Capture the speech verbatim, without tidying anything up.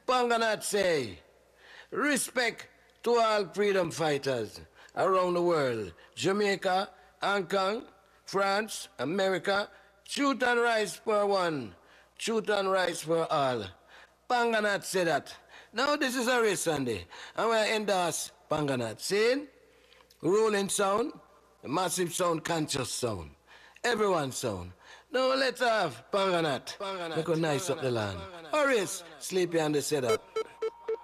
Panganat say, respect to all freedom fighters around the world. Jamaica, Hong Kong, France, America, truth and rights for one, truth and rights for all. Panganat say that. Now this is a race Sunday, and we endorse Panganat saying, rolling sound, massive sound, conscious sound, everyone's sound. Now let's have Panganat, make a nice up the land. Horace, sleepy on the setup.